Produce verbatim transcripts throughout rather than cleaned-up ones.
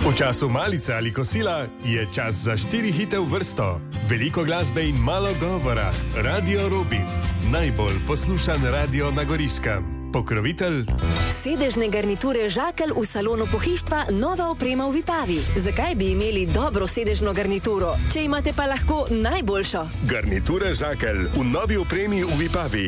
V času malice ali kosila je čas za štiri hite v vrsto. Veliko glasbe in malo govora. Radio Rubin. Najbolj poslušan radio na Goriškem. Pokrovitelj. Sedežne garniture Žakelj v salonu pohištva, nova oprema v Vipavi. Zakaj bi imeli dobro sedežno garnituro, če imate pa lahko najboljšo? Garniture Žakelj v novi opremi v Vipavi.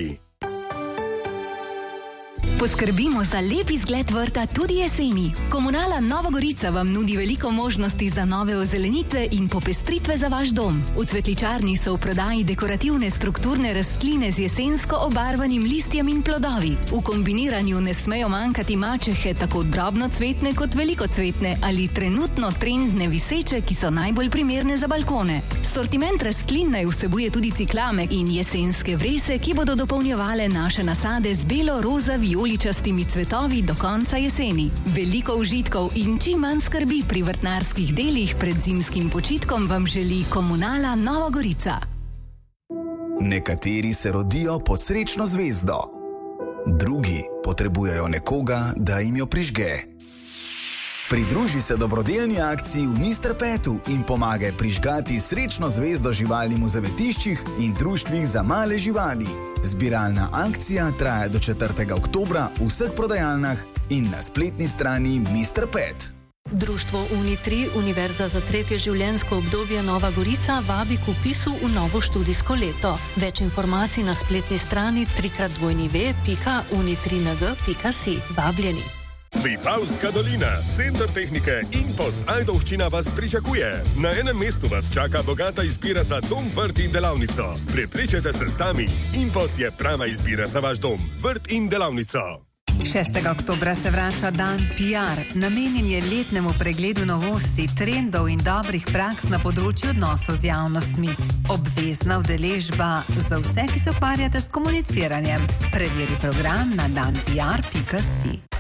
Poskrbimo za lep izgled vrta tudi jeseni. Komunala Nova Gorica vam nudi veliko možnosti za nove ozelenitve in popestritve za vaš dom. V cvetličarni so v prodaji dekorativne strukturne rastline z jesensko obarvanim listjem in plodovi. V kombiniranju ne smejo manjkati mačehe, tako drobnocvetne kot velikocvetne ali trenutno trendne viseče, ki so najbolj primerne za balkone. Sortiment rastlin naj vsebuje tudi ciklame in jesenske vrese, ki bodo dopolnjevale naše nasade z belo, roza, vijoličastimi cvetovi do konca jeseni. Veliko užitkov in čim manj skrbi pri vrtnarskih delih pred zimskim počitkom vam želi Komunala Nova Gorica. Nekateri se rodijo pod srečno zvezdo, drugi potrebujejo nekoga, da jim jo prižge. Pridruži se dobrodelni akciji v mister Petu in pomagaj prižgati srečno zvezdo živalim v zavetiščih in društvih za male živali. Zbiralna akcija traja do četrtega oktobra v vseh prodajalnah in na spletni strani mister Pet. Društvo Uni tri, Univerza za tretje življenjsko obdobje Nova Gorica, vabi k vpisu v novo študijsko leto. Več informacij na spletni strani trikrat dvojni ve pika uni tri n g pika si. Vabljeni. Vipavska dolina, center tehnike Impos Ajdovščina vas pričakuje. Na enem mestu vas čaka bogata izbira za dom, vrt in delavnico. Prepričajte se sami, Impos je prava izbira za vaš dom, vrt in delavnico. šestega oktobra se vrača dan P R. Namenjen je letnemu pregledu novosti, trendov in dobrih praks na področju odnosov z javnostmi. Obvezna udeležba za vse, ki se ukvarjate s komuniciranjem. Preveri program na dan p r pika si.